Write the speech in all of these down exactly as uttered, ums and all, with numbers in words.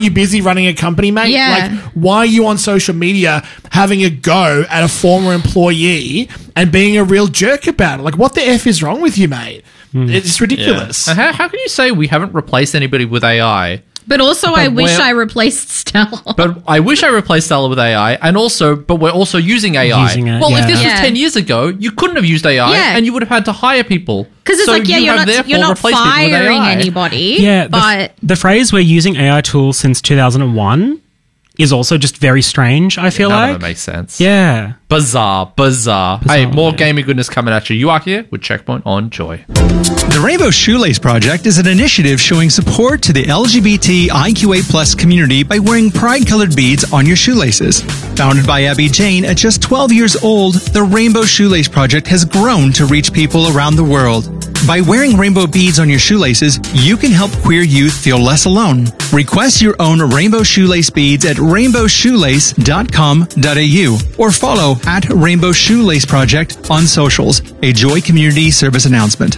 you're busy running a company, mate. Yeah. Like, why are you on social media having a go at a former employee and being a real jerk about it? Like, what the F is wrong with you, mate? Mm. It's ridiculous. Yeah. How, how can you say we haven't replaced anybody with A I? But also, but I wish I replaced replaced Stella. But I wish I replaced Stella with A I, and also, but we're also using A I. Using it, well, yeah. if this Yeah. was ten years ago, you couldn't have used A I, Yeah. and you would have had to hire people. Because it's So like, yeah, you you're have not, therefore you're not replaced people with A I. firing anybody. Yeah, the, but the phrase "we're using A I tools since two thousand one" is also just very strange, I feel None like. of it makes sense. Yeah. Bizarre, bizarre. Bizarre, Hey, more man. gaming goodness coming at you. You are here with Checkpoint on Joy. The Rainbow Shoelace Project is an initiative showing support to the L G B T I Q A plus community by wearing pride-colored beads on your shoelaces. Founded by Abby Jane at just twelve years old, the Rainbow Shoelace Project has grown to reach people around the world. By wearing rainbow beads on your shoelaces, you can help queer youth feel less alone. Request your own rainbow shoelace beads at rainbow shoelace dot com dot a u or follow at Rainbow Shoelace Project on socials, a Joy Community Service announcement.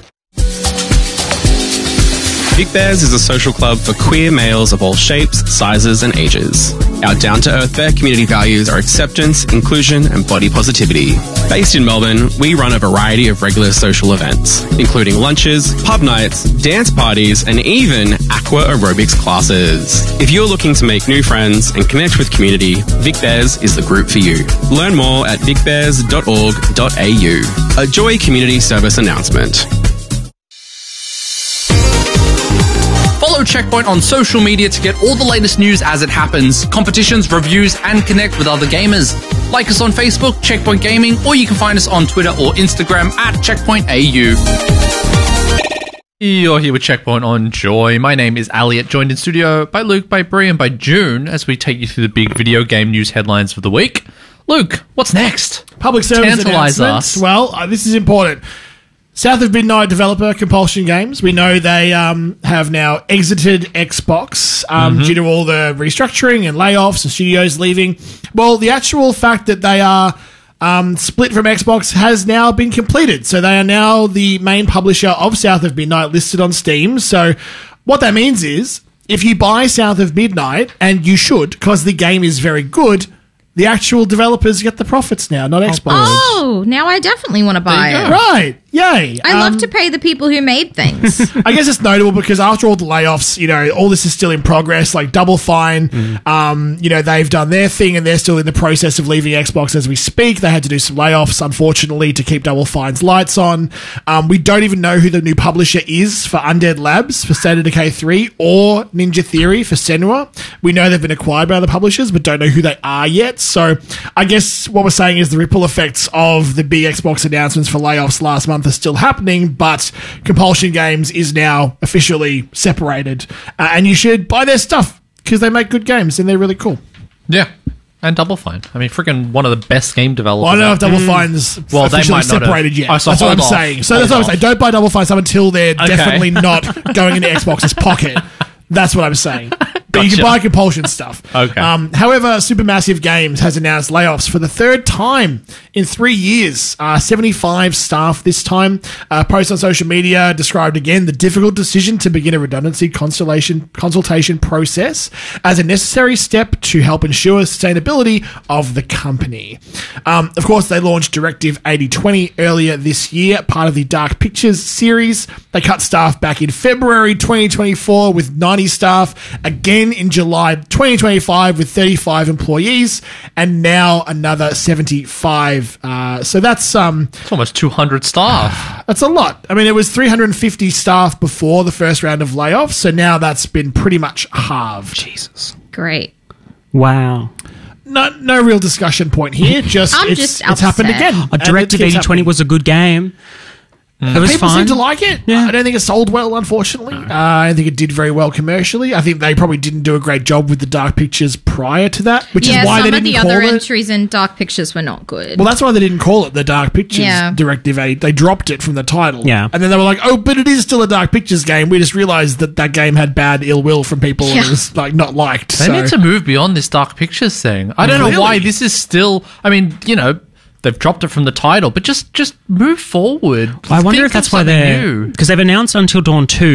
Big Bears is a social club for queer males of all shapes, sizes, and ages. Our down-to-earth bear community values are acceptance, inclusion, and body positivity. Based in Melbourne, we run a variety of regular social events, including lunches, pub nights, dance parties, and even aqua aerobics classes. If you're looking to make new friends and connect with community, Big Bears is the group for you. Learn more at big bears dot org dot a u. A Joy Community Service announcement. Follow Checkpoint on social media to get all the latest news as it happens, competitions, reviews, and connect with other gamers. Like us on Facebook, Checkpoint Gaming, or you can find us on Twitter or Instagram at Checkpoint A U. You're here with Checkpoint on Joy. My name is Elliot, joined in studio by Luke, by Brie, and by June as we take you through the big video game news headlines for the week. Luke, what's next? Public service Tantalise announcements. us. Well, uh, this is important. South of Midnight developer Compulsion Games. We know they um, have now exited Xbox um, Mm-hmm. due to all the restructuring and layoffs and studios leaving. Well, the actual fact that they are um, split from Xbox has now been completed. So they are now the main publisher of South of Midnight listed on Steam. So what that means is if you buy South of Midnight, and you should because the game is very good, the actual developers get the profits now, not Xbox. oh, now I definitely want to buy There you it. go. Right. Yay. I Um, love to pay the people who made things. I guess it's notable because after all the layoffs, you know, all this is still in progress. Like Double Fine, Mm. um, you know, they've done their thing and they're still in the process of leaving Xbox as we speak. They had to do some layoffs, unfortunately, to keep Double Fine's lights on. Um, we don't even know who the new publisher is for Undead Labs for State of Decay three or Ninja Theory for Senua. We know they've been acquired by other publishers, but don't know who they are yet. So I guess what we're saying is the ripple effects of the big Xbox announcements for layoffs last month are still happening, but Compulsion Games is now officially separated. Uh, and you should buy their stuff because they make good games and they're really cool. Yeah. And Double Fine. I mean, freaking one of the best game developers. Well, I don't know if out Double there. Fine's Well, they officially might not have- separated yet. Oh, so that's what I'm hold off. saying. So Hold that's what I'm off. saying. Don't buy Double Fine stuff until they're Okay. definitely not going into Xbox's pocket. That's what I'm saying. But you can Gotcha. buy Compulsion stuff. Okay. Um, however, Supermassive Games has announced layoffs for the third time in three years. Uh, seventy-five staff this time. Uh, post on social media described again the difficult decision to begin a redundancy consultation consultation process as a necessary step to help ensure sustainability of the company. Um, of course, they launched Directive eighty twenty earlier this year, part of the Dark Pictures series. They cut staff back in February twenty twenty-four with ninety staff. Again, in July twenty twenty-five with thirty-five employees, and now another seventy-five. Uh, so that's um, It's almost two hundred staff. that's a lot. I mean, it was three hundred fifty staff before the first round of layoffs, so now that's been pretty much halved. Jesus. Great. Wow. No, no real discussion point here. Just I'm it's, just it's happened upset. again. A and it Directive keeps eighty twenty happening. was a good game. It was People fine. seem to like it. Yeah. I don't think it sold well, unfortunately. Uh, I don't think it did very well commercially. I think they probably didn't do a great job with the Dark Pictures prior to that, which yeah, is why some they of didn't the call other it. entries in Dark Pictures were not good. Well, that's why they didn't call it the Dark Pictures Yeah. Directive eight. They dropped it from the title. Yeah. And then they were like, oh, but it is still a Dark Pictures game. We just realised that that game had bad ill will from people and Yeah. it was like not liked. They so. need to move beyond this Dark Pictures thing. I don't know Really? why this is still... I mean, you know, they've dropped it from the title, but just just move forward. I wonder Think if that's of why something they're... new. Because they've announced Until Dawn two,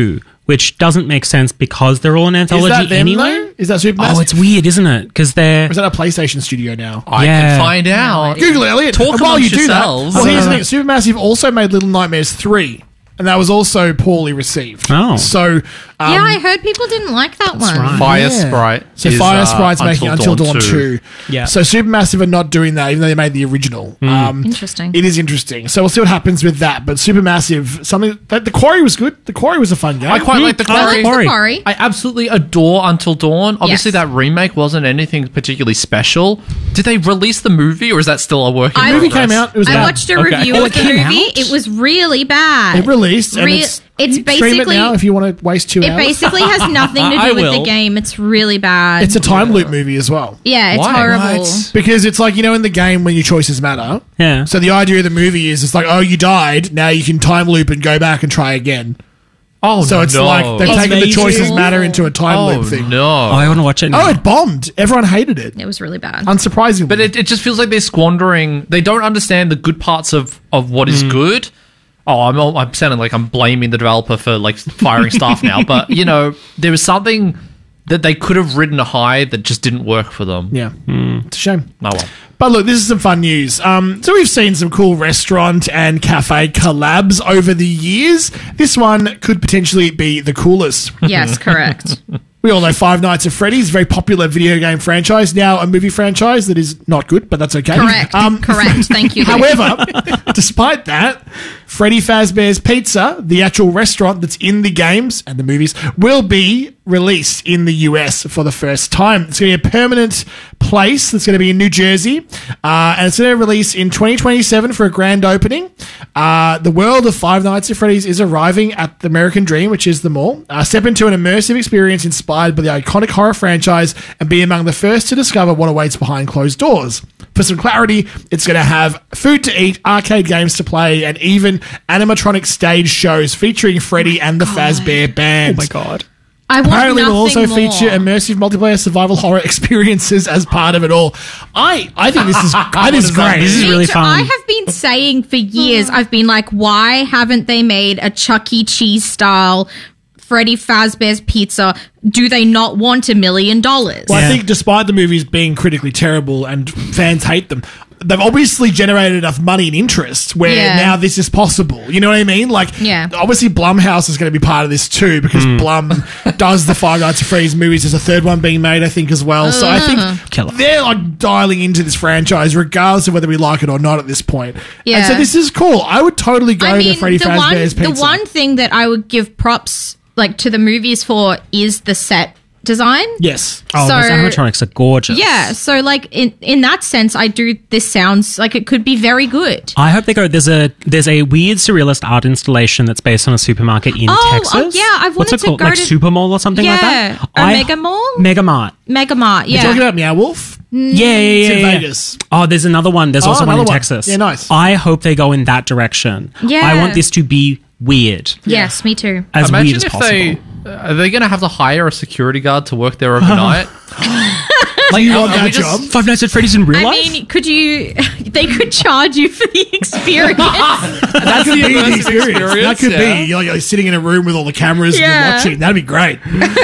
which doesn't make sense because they're all an Is anthology that them, anyway. though? Is that Supermassive? Oh, it's weird, isn't it? Because they're Or is that a PlayStation studio now? I Yeah. can find out. Google it, Elliot. Talk And while amongst you do yourselves. that, well, here's the thing. Supermassive also made Little Nightmares three, and that was also poorly received. Oh. So, um, yeah, I heard people didn't like that one. right. Fire Yeah. Sprite. So is, Fire uh, Sprite's making Until Dawn, two. Yeah. So Supermassive are not doing that, even though they made the original. Um, Interesting. It is interesting. So we'll see what happens with that. But Supermassive, something that the Quarry was good. The Quarry was a fun game. I quite like the I like Quarry. Quarry. The Quarry. I absolutely adore Until Dawn. Obviously, Yes. that remake wasn't anything particularly special. Did they release the movie, or is that still a work in I- The movie progress? came out. It was I bad. watched a Okay. review Oh, of it the came movie. out? It was really bad. It released, and Re- it's, it's you can stream it basically- now if you want to waste two It hours. basically has nothing to I do with the will. game. It's really bad. It's a time loop movie as well. yeah, it's Why? horrible. What? Because it's like, you know, in the game when your choices matter. Yeah. So the idea of the movie is it's like, oh, you died. Now you can time loop and go back and try again. Oh, So it's no. like they've It's taken the amazing. choices matter into a time oh, loop thing. no. Oh, I want to watch it now. Oh, it bombed. Everyone hated it. It was really bad. Unsurprisingly. But it, it just feels like they're squandering. They don't understand the good parts of, of what is good. Oh, I'm all, I'm sounding like I'm blaming the developer for like firing staff now. But you know, there was something that they could have ridden high that just didn't work for them. yeah, it's a shame. Oh well. But look, this is some fun news. Um, so we've seen some cool restaurant and cafe collabs over the years. This one could potentially be the coolest. Yes, correct. We all know Five Nights at Freddy's, very popular video game franchise, now a movie franchise that is not good, but that's okay. Correct. Um, correct. Thank you. Luke. However, despite that, Freddy Fazbear's Pizza, the actual restaurant that's in the games and the movies, will be released in the U S for the first time. It's going to be a permanent place that's going to be in New Jersey, uh, and it's going to release in twenty twenty-seven for a grand opening. Uh, the world of Five Nights at Freddy's is arriving at the American Dream, which is the mall. Uh, step into an immersive experience inspired by the iconic horror franchise and be among the first to discover what awaits behind closed doors. For some clarity, it's going to have food to eat, arcade games to play, and even animatronic stage shows featuring Freddy and the Fazbear Band. Oh my god. I want Apparently, will also nothing more. feature immersive multiplayer survival horror experiences as part of it all. I, I think this is that is great. This is Me really too. fun. I have been saying for years, I've been like, why haven't they made a Chuck E. Cheese style Freddy Fazbear's Pizza? Do they not want a million dollars? Well, I Yeah. think despite the movies being critically terrible and fans hate them, they've obviously generated enough money and interest where Yeah. now this is possible. You know what I mean? Like, Yeah. obviously Blumhouse is going to be part of this too because Blum does the Five Nights at Freddy's movies. There's a third one being made, I think, as well. So I think Killer. they're like dialing into this franchise regardless of whether we like it or not at this point. Yeah. And so this is cool. I would totally go I mean, to Freddy the one, Fazbear's Pizza. the one thing that I would give props like to the movies for is the set design. Yes. Oh, So- those animatronics are gorgeous. Yeah, so like in in that sense, I do. This sounds like it could be very good. I hope they go. There's a there's a weird surrealist art installation that's based on a supermarket in Oh, Texas. oh, yeah, I've What's wanted it to called? go Like to- Super Mall or something like Yeah, that. or I- Mega Mall? Megamart. Megamart, You're talking yeah. about Meow Wolf? Yeah, yeah, yeah. It's in yeah. Vegas. Oh, there's another one. There's Oh, also one in another one. Texas. Yeah, nice. I hope they go in that direction. Yeah. I want this to be weird. Yes, me too. As Imagine weird as if possible. they are they going to have to hire a security guard to work there overnight? Like, you want are we that just- job? Five Nights at Freddy's in real I life? mean, could you? They could charge you for the experience. That could be the immersive experience. experience, That could yeah. be. You're, you're sitting in a room with all the cameras and Yeah. you're watching. That'd be great.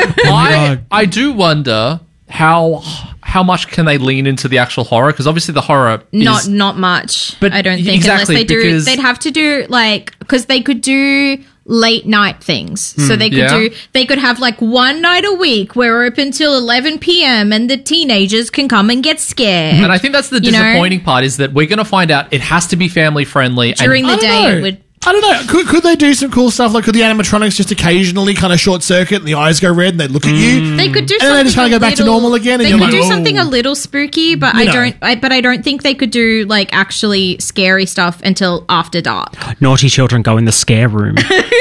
I God. I do wonder how how much can they lean into the actual horror, because obviously the horror not is, not much. But I don't think exactly, unless they do, because- they'd have to do like because they could do late night things. So they could yeah. do they could have like one night a week where we're open till eleven p.m. and the teenagers can come and get scared. and I think that's the You know? disappointing part, is that we're going to find out it has to be family friendly During and the I day don't it know. would I don't know. Could, could they do some cool stuff? Like, could the animatronics just occasionally kind of short circuit and the eyes go red and they look at you? They could do And then something they just kinda a go back to little- normal again and They you're could like, do "Oh." something a little spooky, but You I know. don't. I, but I don't think they could do like actually scary stuff until after dark. Naughty children go in the scare room.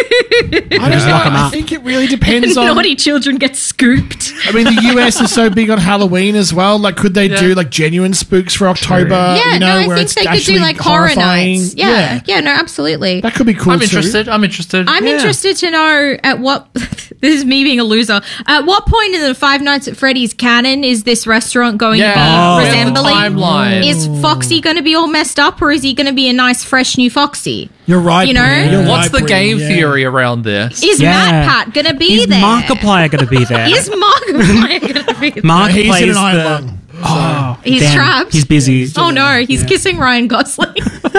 I don't know. lock 'em I up. think it really depends on. Naughty children get scooped. I mean, the U S is so big on Halloween as well. Like, could they do like genuine spooks for October? Yeah, you know, no, I where think it's they could actually do like horror horrifying? nights. Yeah, yeah, no, absolutely. That that could be cool I'm too. interested. I'm interested. I'm Yeah. interested to know at what this is me being a loser. At what point in the Five Nights at Freddy's canon is this restaurant going Yeah. to be Oh. resembling? Timeline. Is Foxy going to be all messed up, or is he going to be a nice, fresh new Foxy? You're right. You know? Brie. You're What's right, the Brie. game Yeah. theory around this? Is Yeah. MatPat going to be Is there? Markiplier going to be there? Is Markiplier going to be there? Mark He's plays in an iron the- lung. Oh, He's damn. trapped. He's busy. Oh no, he's kissing Ryan Gosling.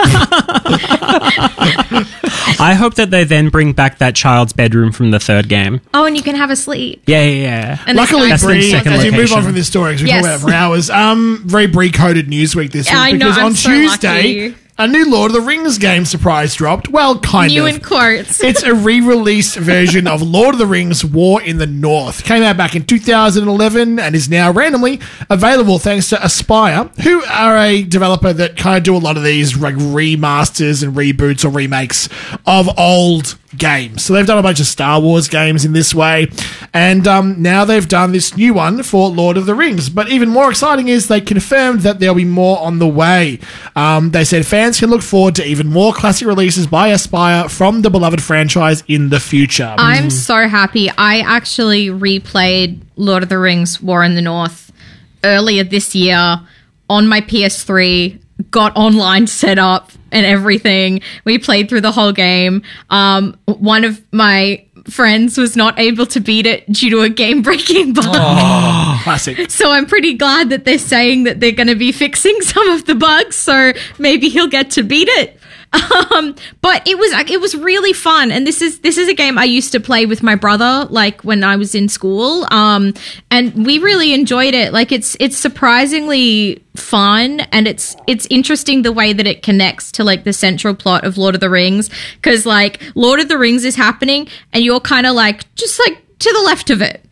I hope that they then bring back that child's bedroom from the third game. Oh, and you can have a sleep. Yeah, yeah, yeah. And Luckily, it's Brie, That's the as second we move on location. from this story, because we Yes. talk about it for hours, um, very Brie-coded Newsweek this week. I know, because I'm on so Tuesday, lucky. a new Lord of the Rings game surprise dropped. Well, kind New of. in quotes. It's a re-released version of Lord of the Rings War in the North. Came out back in two thousand eleven and is now randomly available thanks to Aspire, who are a developer that kind of do a lot of these like remasters and reboots or remakes of old games. So they've done a bunch of Star Wars games in this way, and um, now they've done this new one for Lord of the Rings. But even more exciting is they confirmed that there'll be more on the way. Um, they said fans can look forward to even more classic releases by Aspire from the beloved franchise in the future. I'm so happy. I actually replayed Lord of the Rings War in the North earlier this year on my P S three, got online set up and everything. We played through the whole game. Um, one of my friends was not able to beat it due to a game-breaking bug. Classic. So I'm pretty glad that they're saying that they're going to be fixing some of the bugs, so maybe he'll get to beat it. Um, but it was it was really fun, and this is this is a game I used to play with my brother, like when I was in school, um, and we really enjoyed it. Like it's it's surprisingly fun, and it's it's interesting the way that it connects to like the central plot of Lord of the Rings, because like Lord of the Rings is happening, and you're kind of like just like to the left of it.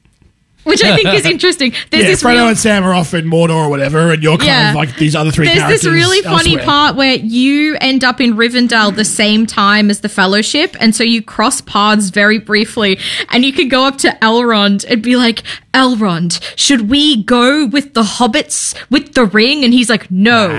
Which I think is interesting. There's Yeah, this Frodo real- and Sam are off in Mordor or whatever, and you're kind Yeah. of like these other three There's characters. this really funny elsewhere. part where you end up in Rivendell the same time as the Fellowship, and so you cross paths very briefly, and you could go up to Elrond and be like, Elrond, should we go with the hobbits with the ring? And he's like, no,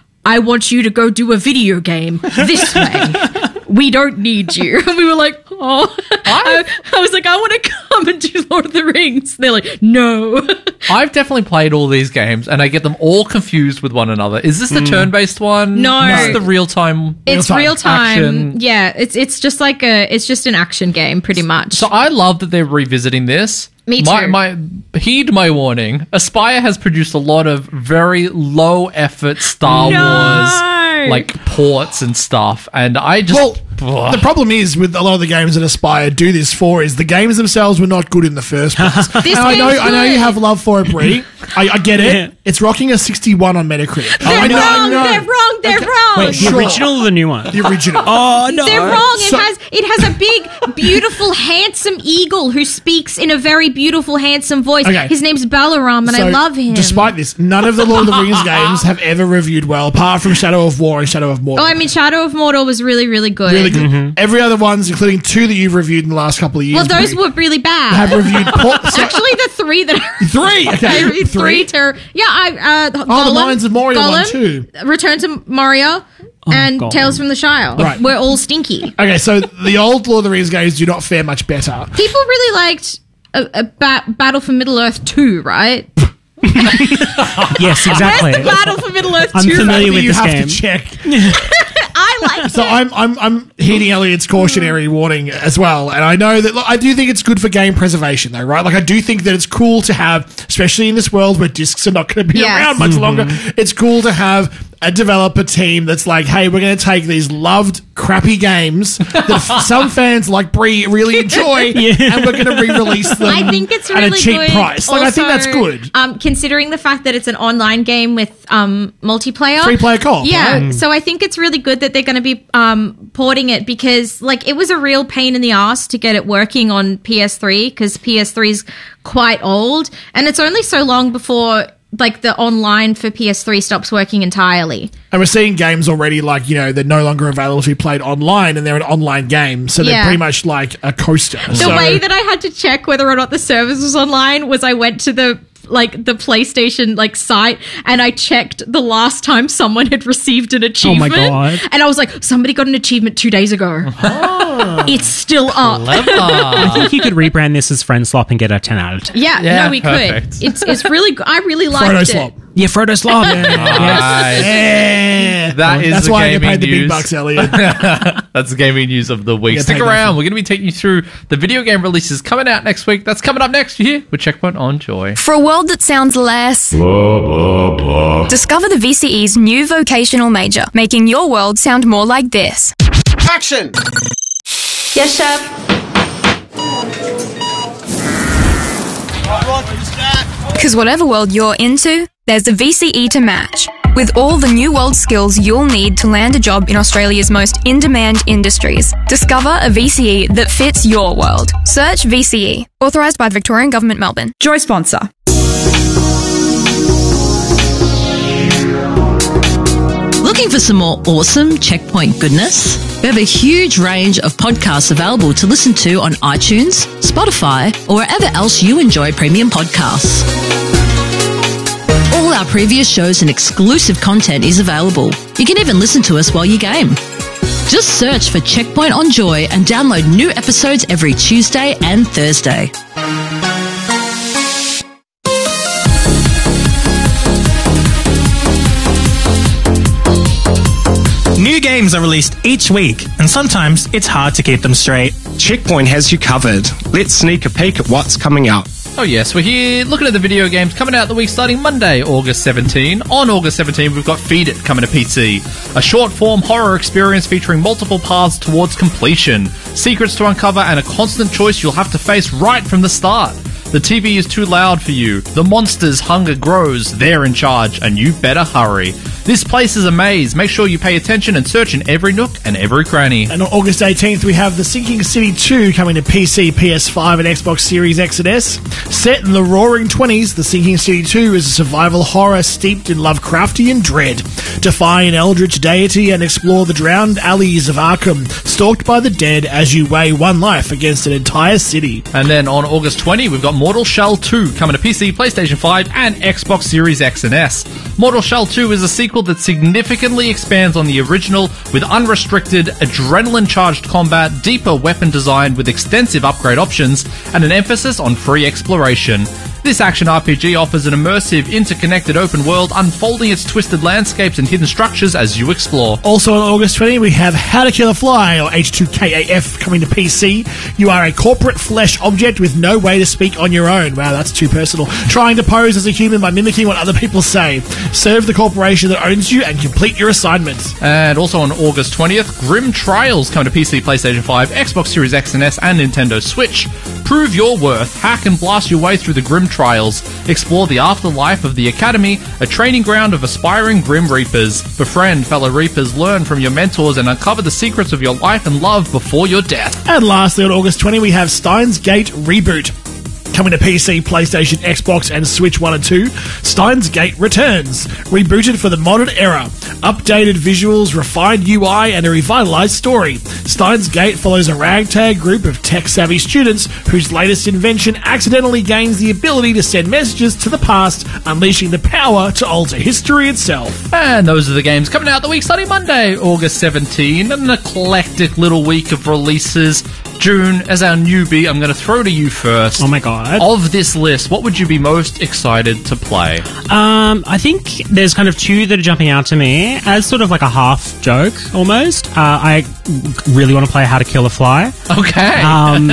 I want you to go do a video game this way. We don't need you. And we were like, oh. I, I was like, I want to come and do Lord of the Rings. They're like, no. I've definitely played all these games, and I get them all confused with one another. Is this the turn-based one? No. Is this the real-time? It's Real-time real time. action. Yeah, it's it's just like a it's just an action game pretty much. So I love that they're revisiting this. Me My, too. my heed my warning. Aspire has produced a lot of very low-effort Star No. Wars like ports and stuff, and I just Well, Ugh. the problem is with a lot of the games that Aspire do this for is the games themselves were not good in the first place. This And I know, game's I know you good. have love for it, Brie. I, I get it. Yeah. It's rocking a sixty-one on Metacritic. they're I know, I wrong, know. they're wrong, they're wrong. Wait, the Sure. original or the new one? The original. Oh, no. They're wrong. It So- has it has a big, beautiful, handsome eagle who speaks in a very beautiful, handsome voice. Okay. His name's Balaram, and I So, love him. Despite this, none of the Lord of the Rings games have ever reviewed well, apart from Shadow of War and Shadow of Mordor. oh, I mean, Shadow of Mordor was really, really good. really good. Every other ones, including two that you've reviewed in the last couple of years, Well, those Brie, were really bad. have reviewed. Por- so- Actually, the three that I three. Okay, I reviewed three. three. Ter- yeah, I uh, Oh, Gollum, the Mines of Moria one Gollum, too. Return to Moria, and Gollum. Tales from the Shire. Right. We're all stinky. Okay, so the old Lord of the Rings games do not fare much better. People really liked a, a ba- Battle for Middle Earth two, right? Yes, exactly. Where's the Battle for Middle Earth I'm two? familiar Maybe with you this have game. to check. I like So it. I'm I'm I'm heeding Elliot's cautionary warning as well, and I know that look, I do think it's good for game preservation, though, right? Like I do think that it's cool to have, especially in this world where discs are not going to be Yes. around much longer. It's cool to have a developer team that's like, hey, we're going to take these loved crappy games that f- some fans like Brie really enjoy, and we're going to re-release them. I think it's at really a cheap good. price. Like I think that's Also, good. Um, considering the fact that it's an online game with um, multiplayer, Three-player co-op, Yeah, right? so I think it's really good that they're going to be um, porting it because, like, it was a real pain in the ass to get it working on P S three because P S three is quite old, and it's only so long before like the online for P S three stops working entirely. And we're seeing games already like, you know, they're no longer available to be played online, and they're an online game, so they're Yeah. pretty much like a coaster. The way that I had to check whether or not the service was online was I went to the like the PlayStation like site, and I checked the last time someone had received an achievement. Oh my God. And I was like, somebody got an achievement two days ago. Oh. It's still up. I think you could rebrand this as Friend Slop and get a ten out of ten. Yeah, Yeah, no, we perfect. could. It's it's really. I really liked Frodo it. Slop. Yeah, Frodo Slop. Nice. Yeah. That is That's the why I get gaming paid the big news. bucks, Elliot. That's the gaming news of the week. get Stick paid around. nothing. We're going to be taking you through the video game releases coming out next week. That's coming up next year with Checkpoint on Joy. For a world that sounds less Blah, blah, blah. discover the V C E's new vocational major, making your world sound more like this. Action! Yes, chef. Because whatever world you're into, there's a V C E to match. With all the new world skills you'll need to land a job in Australia's most in-demand industries. Discover a V C E that fits your world. Search V C E. Authorised by the Victorian Government, Melbourne. Joy sponsor. Looking for some more awesome Checkpoint goodness? We have a huge range of podcasts available to listen to on iTunes, Spotify, or wherever else you enjoy premium podcasts. All our previous shows and exclusive content is available. You can even listen to us while you game. Just search for Checkpoint on Joy and download new episodes every Tuesday and Thursday. New games are released each week, and sometimes it's hard to keep them straight. Checkpoint has you covered. Let's sneak a peek at what's coming out. Oh yes, we're here looking at the video games coming out the week starting Monday, August seventeenth. On August seventeenth, we've got Feed It coming to P C. A short-form horror experience featuring multiple paths towards completion, secrets to uncover, and a constant choice you'll have to face right from the start. The T V is too loud for you. The monster's hunger grows. They're in charge, and you better hurry. This place is a maze. Make sure you pay attention and search in every nook and every cranny. And on August eighteenth, we have The Sinking City two coming to P C, P S five, and Xbox Series X and S. Set in the Roaring Twenties, The Sinking City two is a survival horror steeped in Lovecraftian dread. Defy an eldritch deity and explore the drowned alleys of Arkham, stalked by the dead as you weigh one life against an entire city. And then on August twentieth, we've got Mortal Shell two coming to P C, PlayStation five, and Xbox Series X and S. Mortal Shell two is a sequel that significantly expands on the original with unrestricted, adrenaline-charged combat, deeper weapon design with extensive upgrade options, and an emphasis on free exploration. This action R P G offers an immersive, interconnected open world, unfolding its twisted landscapes and hidden structures as you explore. Also on August twentieth, we have How to Kill a Fly, or H two K A F, coming to P C. You are a corporate flesh object with no way to speak on your own. Wow, that's too personal. Trying to pose as a human by mimicking what other people say. Serve the corporation that owns you and complete your assignments. And also on August twentieth, Grim Trials coming to P C, PlayStation five, Xbox Series X and S, and Nintendo Switch. Prove your worth. Hack and blast your way through the Grim Trials. Explore the afterlife of the Academy, a training ground of aspiring Grim Reapers. Befriend fellow Reapers, learn from your mentors, and uncover the secrets of your life and love before your death. And lastly, on August twentieth, we have Steins Gate Reboot. Coming to P C, PlayStation, Xbox, and Switch one and two, Steins Gate returns. Rebooted for the modern era. Updated visuals, refined U I, and a revitalized story. Steins Gate follows a ragtag group of tech-savvy students whose latest invention accidentally gains the ability to send messages to the past, unleashing the power to alter history itself. And those are the games coming out the week starting Monday, August seventeenth. An eclectic little week of releases. June, as our newbie, I'm going to throw to you first. Oh my god. Of this list, what would you be most excited to play? Um, I think there's kind of two that are jumping out to me as sort of like a half joke almost. Uh, I really want to play How to Kill a Fly. Okay. um,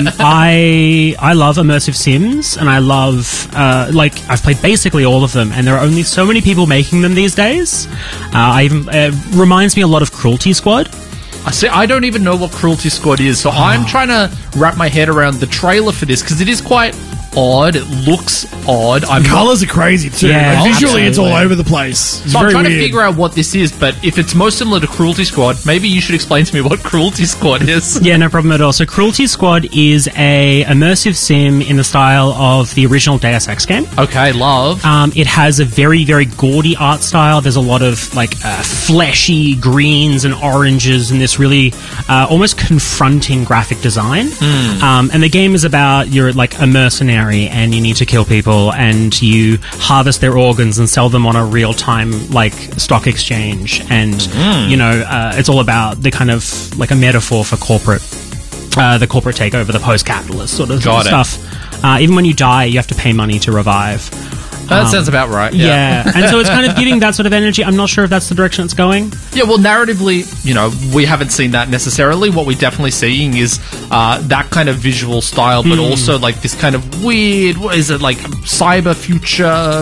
I I love immersive sims, and I love uh, like I've played basically all of them, and there are only so many people making them these days. Uh, I even it reminds me a lot of Cruelty Squad. I see. I don't even know what Cruelty Squad is, so oh. I'm trying to wrap my head around the trailer for this because it is quite odd. It looks odd. I'm the colours are crazy too. Yeah, like, visually, absolutely. it's all over the place. It's so very I'm trying weird. to figure out what this is, but if it's most similar to Cruelty Squad, maybe you should explain to me what Cruelty Squad is. Yeah, no problem at all. So Cruelty Squad is a immersive sim in the style of the original Deus Ex game. Okay, love. Um, it has a very, very gaudy art style. There's a lot of like uh, fleshy greens and oranges and this really uh, almost confronting graphic design. Mm. Um, and the game is about you're like a mercenary mercenary and you need to kill people and you harvest their organs and sell them on a real-time, like, stock exchange. And, Mm. you know, uh, it's all about the kind of, like, a metaphor for corporate, uh, the corporate takeover, the post-capitalist sort of Got it. stuff. Uh, even when you die, you have to pay money to revive. That Um, sounds about right. Yeah. Yeah. And so it's kind of giving that sort of energy. I'm not sure if that's the direction it's going. Yeah, well, narratively, you know, we haven't seen that necessarily. What we're definitely seeing is uh, that kind of visual style, but Hmm. also like this kind of weird, what is it, like cyber future,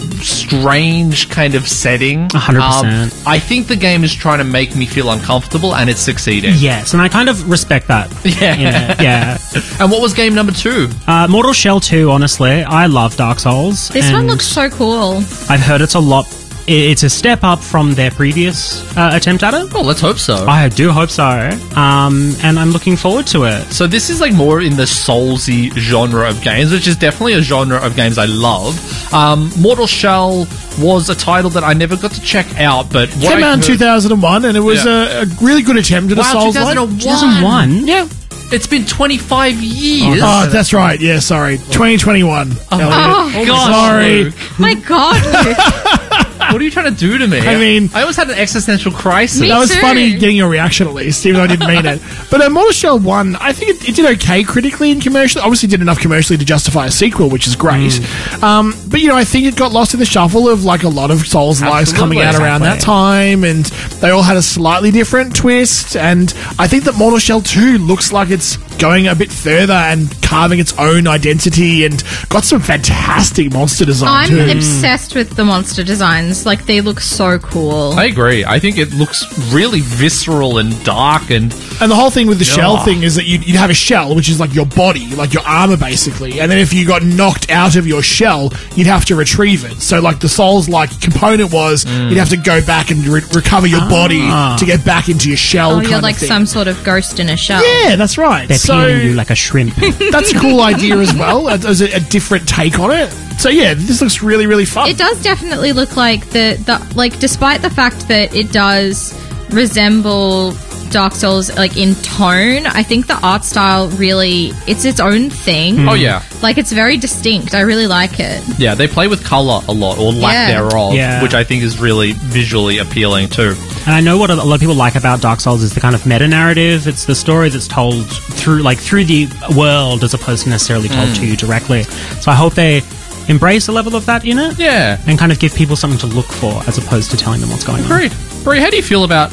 strange kind of setting. one hundred percent. Um, I think the game is trying to make me feel uncomfortable, and it's succeeding. Yes, and I kind of respect that. Yeah. in it, yeah. And what was game number two? Uh, Mortal Shell two, honestly. I love Dark Souls. This one and looks so cool. I've heard it's a lot... i- It's a step up from their previous uh, attempt at it. Oh, let's hope so. I do hope so. Um, and I'm looking forward to it. So this is like more in the Soulsy genre of games, which is definitely a genre of games I love. Um, Mortal Shell was a title that I never got to check out, but what Came I out in heard- two thousand one, and it was Yeah. a, a really good attempt at Wow, a Souls two thousand one. like. two thousand one? Yeah. It's been twenty-five years. Oh, that's right. Yeah, sorry. twenty twenty-one. Oh, Oh, God. Sorry. Luke. My God, Luke. What are you trying to do to me? I mean- I always had an existential crisis. Me that was too. funny getting your reaction at least, even though I didn't mean it. But uh, Mortal Shell one, I think it, it did okay critically and commercially. Obviously, did enough commercially to justify a sequel, which is great. Um, but you know, I think it got lost in the shuffle of like a lot of Souls likes coming out Absolutely. around that time, and they all had a slightly different twist. And I think that Mortal Shell two looks like it's going a bit further and carving its own identity, and got some fantastic monster design I'm too. obsessed with the monster designs. Like, they look so cool. I agree. I think it looks really visceral and dark, and And the whole thing with the Yeah. shell thing is that you'd, you'd have a shell, which is like your body, like your armor, basically. And then if you got knocked out of your shell, you'd have to retrieve it. So, like, the Souls-like component was Mm. you'd have to go back and re- recover your body Ah. to get back into your shell. Oh, kind you're of like thing. some sort of ghost in a shell. Yeah, that's right. They're so peeling you like a shrimp. that's a cool idea as well, as as a, a different take on it. So yeah, this looks really, really fun. It does definitely look like the, the like, despite the fact that it does resemble Dark Souls, like, in tone, I think the art style really, it's its own thing. Oh, yeah. Like, it's very distinct. I really like it. yeah, they play with color a lot, or lack Yeah. thereof, Yeah. which I think is really visually appealing too. And I know what a lot of people like about Dark Souls is the kind of meta narrative. It's the story that's told through, like, through the world as opposed to necessarily told to you directly. So I hope they embrace a level of that in it. Yeah. And kind of give people something to look for as opposed to telling them what's going on. Great. Brie, how do you feel about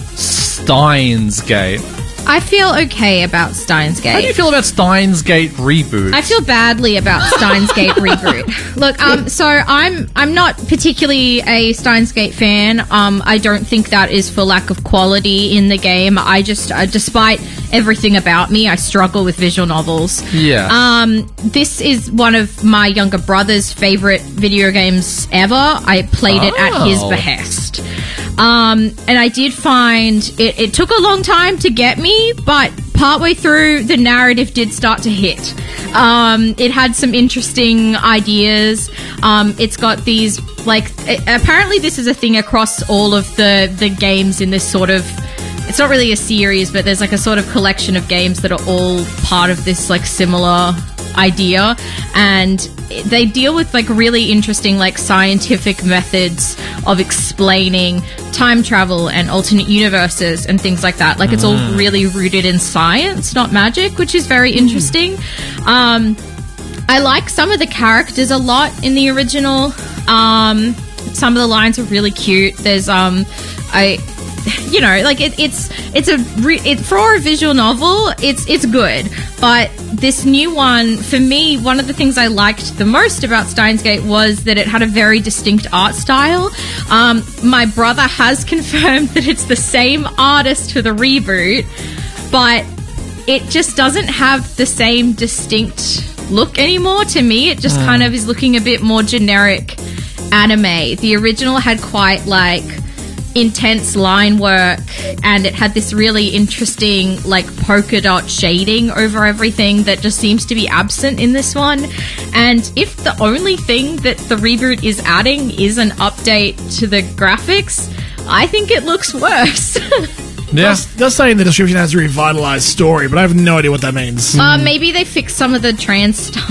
Steins Gate? I feel okay about Steins Gate. How do you feel about Steins Gate reboot? I feel badly about Steins Gate reboot. Look, um, so I'm I'm not particularly a Steins Gate fan. Um, I don't think that is for lack of quality in the game. I just, uh, despite everything about me, I struggle with visual novels. Yeah. Um, this is one of my younger brother's favorite video games ever. I played it at his Oh. behest. Um, and I did find it, it took a long time to get me, but partway through, the narrative did start to hit. Um, it had some interesting ideas. Um, it's got these, like, a- apparently this is a thing across all of the, the games in this sort of, it's not really a series, but there's like a sort of collection of games that are all part of this, like, similar idea, and they deal with, like, really interesting, like, scientific methods of explaining time travel and alternate universes and things like that. Like, it's all Mm. really rooted in science, not magic, which is very interesting. Um, I like some of the characters a lot in the original. Um, some of the lines are really cute. There's, um, I, you know, like it, it's it's a re- it, for a visual novel, it's it's good. But this new one, for me, one of the things I liked the most about Steins Gate was that it had a very distinct art style. Um, my brother has confirmed that it's the same artist for the reboot, but it just doesn't have the same distinct look anymore. To me, it just Mm. kind of is looking a bit more generic anime. The original had quite, like, intense line work, and it had this really interesting, like, polka dot shading over everything that just seems to be absent in this one. And if the only thing that the reboot is adding is an update to the graphics, I think it looks worse. Yeah. Does, does say in the description it has a revitalized story, but I have no idea what that means. Uh, maybe they fixed some of the trans stuff.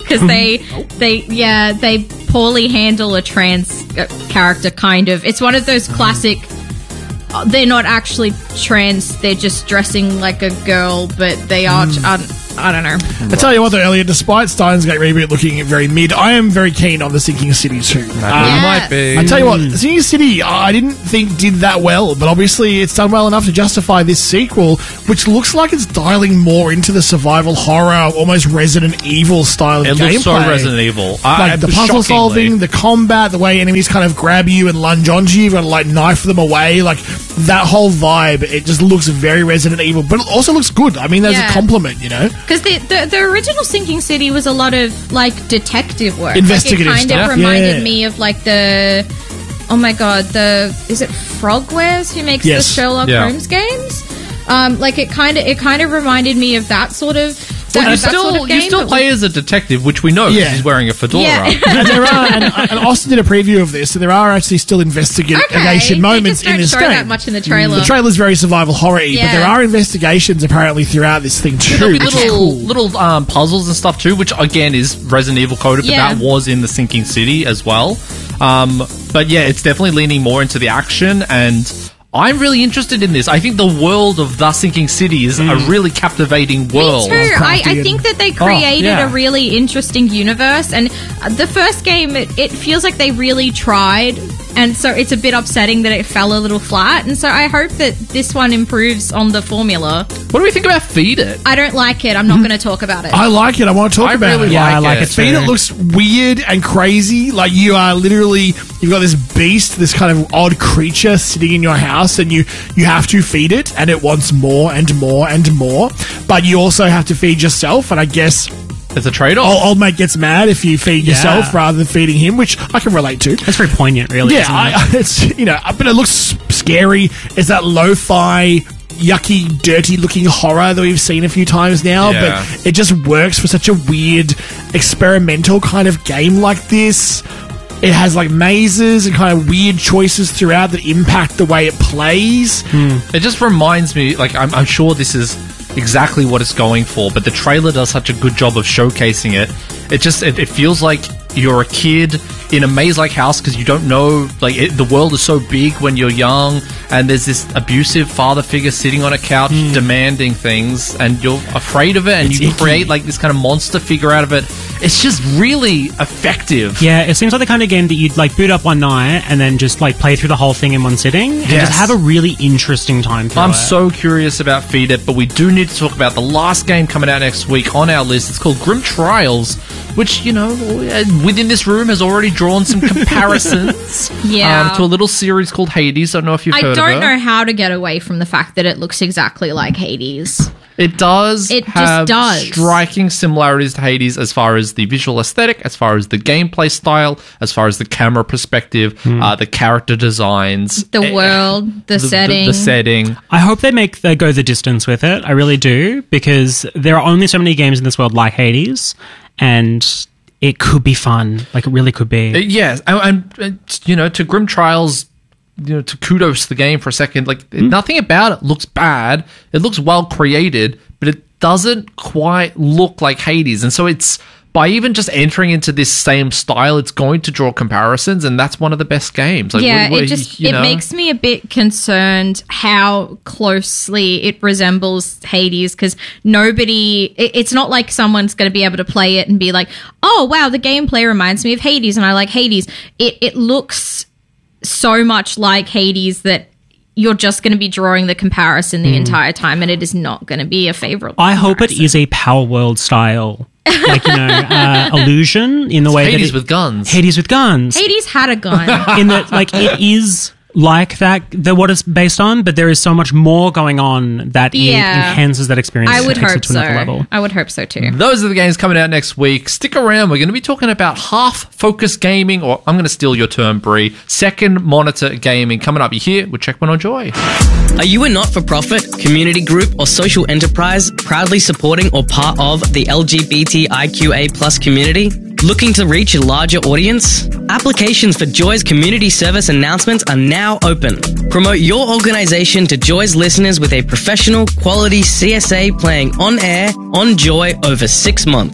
because they, they, yeah, they poorly handle a trans uh, character. Kind of, it's one of those classic. Uh, they're not actually trans; they're just dressing like a girl, but they are. Mm. Uh, I don't know. I tell you what, though, earlier, despite Steins Gate Reboot looking very mid, I am very keen on the Sinking City too. Um, yeah. Might be. I tell you what, Sinking City, I didn't think did that well, but obviously it's done well enough to justify this sequel, which looks like it's dialing more into the survival horror, almost Resident Evil style of it gameplay. It looks so Resident Evil. Like I, the puzzle shockingly. solving, the combat, the way enemies kind of grab you and lunge onto you, you've got to like knife them away, like that whole vibe, it just looks very Resident Evil, but it also looks good. I mean, there's yeah. a compliment, you know? Because the, the, the original Sinking City was a lot of like detective work. Investigative like, it kind stuff. of reminded yeah. me of like the oh my god, the is it Frogwares who makes yes. the Sherlock yeah. Holmes games? Um, like it kind of it kind of reminded me of that sort of. Well, that, you that still sort of you game, still play as a detective, which we know because Yeah. he's wearing a fedora. Yeah. and there are, and, and Austin did a preview of this, so there are actually still investigation Okay, moments they just don't in this show game. that much in the trailer. The trailer's very survival horror-y, but Yeah. there are investigations apparently throughout this thing too. There'll be which is little cool. little um, puzzles and stuff too, which again is Resident Evil coded, but Yeah. that was in the Sinking City as well. Um, but yeah, it's definitely leaning more into the action, and I'm really interested in this. I think the world of The Sinking City is mm. a really captivating world. Me too. I, I think that they created oh, yeah. a really interesting universe, and the first game, it, it feels like they really tried, and so it's a bit upsetting that it fell a little flat, and so I hope that this one improves on the formula. What do we think about Feed It? I don't like it. I'm not going to talk about it. I like it. I want to talk I about really it. Yeah, like I like it. it too. Feed It looks weird and crazy. Like you are literally, you've got this beast, this kind of odd creature sitting in your house, and you you have to feed it, and it wants more and more and more. But you also have to feed yourself, and I guess It's a trade-off. old, old mate gets mad if you feed Yeah. yourself rather than feeding him, which I can relate to. That's very poignant, really. Yeah, isn't it? I, it's you know, but it looks scary. It's that lo-fi, yucky, dirty-looking horror that we've seen a few times now. Yeah. But it just works for such a weird, experimental kind of game like this. It has like mazes and kind of weird choices throughout that impact the way it plays. It just reminds me, like, I'm, I'm sure this is exactly what it's going for, but the trailer does such a good job of showcasing it. It just, it, it feels like you're a kid in a maze-like house because you don't know, like, it, the world is so big when you're young, and there's this abusive father figure sitting on a couch Mm. demanding things, and you're afraid of it, and It's you icky. create, like, this kind of monster figure out of it. It's just really effective. Yeah, it seems like the kind of game that you'd like boot up one night and then just like play through the whole thing in one sitting and Yes. just have a really interesting time through I'm it. so curious about Feed It, but we do need to talk about the last game coming out next week on our list. It's called Grim Trials, which, you know, within this room has already drawn some comparisons Yeah. um, to a little series called Hades. I don't know if you've I heard don't of it. know how to get away from the fact that it looks exactly like Hades. It does It just have does. striking similarities to Hades as far as the visual aesthetic, as far as the gameplay style, as far as the camera perspective, uh, the character designs. The eh, world, the, setting. The, setting. I hope they make they go the distance with it. I really do, because there are only so many games in this world like Hades, and it could be fun. Like, it really could Uh, be. yes, and, and, and, you know, to Grim Trials, you know, to kudos the game for a second. Like, nothing about it looks bad. It looks well created, but it doesn't quite look like Hades, and so it's, by even just entering into this same style, it's going to draw comparisons, and that's one of the best games. Like, yeah, what- what- it just you it know? makes me a bit concerned how closely it resembles Hades, because nobody, it, it's not like someone's going to be able to play it and be like, oh wow, the gameplay reminds me of Hades and I like Hades. It it looks so much like Hades that you're just going to be drawing the comparison the Mm. entire time, and it is not going to be a favorable. I hope it is a Power World style, like, you know, uh, illusion in the way Hades that it, with guns. Hades with guns. Hades had a gun. In that, like, it is like that, the what it's based on, but there is so much more going on that Yeah. it enhances that experience. I would takes hope it to so. another level. I would hope so too. Those are the games coming out next week. Stick around. We're going to be talking about half-focus gaming, or I'm going to steal your term, Brie. Second monitor gaming coming up. You're here with Checkpoint on Joy. Are you a not-for-profit, community group, or social enterprise proudly supporting or part of the L G B T I Q A plus community? Looking to reach a larger audience? Applications for Joy's community service announcements are now open. Promote your organization to Joy's listeners with a professional, quality C S A playing on air, on Joy over six months.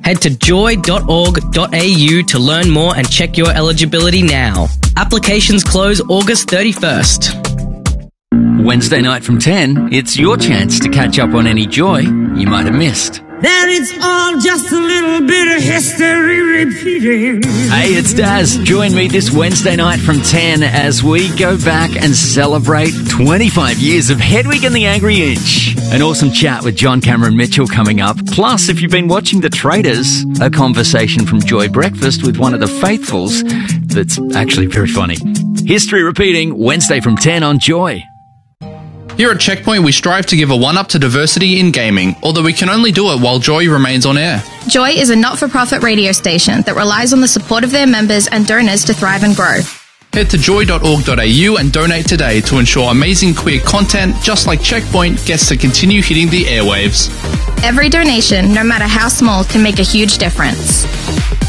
Head to joy dot org dot a u to learn more and check your eligibility now. Applications close August thirty-first. Wednesday night from ten, it's your chance to catch up on any Joy you might have missed. That it's all just a little bit of history repeating. Hey, it's Daz. Join me this Wednesday night from ten as we go back and celebrate twenty-five years of Hedwig and the Angry Inch. An awesome chat with John Cameron Mitchell coming up. Plus, if you've been watching The Traitors, a conversation from Joy Breakfast with one of the faithfuls that's actually very funny. History repeating, Wednesday from ten on Joy. Here at Checkpoint, we strive to give a one-up to diversity in gaming, although we can only do it while Joy remains on air. Joy is a not-for-profit radio station that relies on the support of their members and donors to thrive and grow. Head to joy dot org dot a u and donate today to ensure amazing queer content, just like Checkpoint, gets to continue hitting the airwaves. Every donation, no matter how small, can make a huge difference.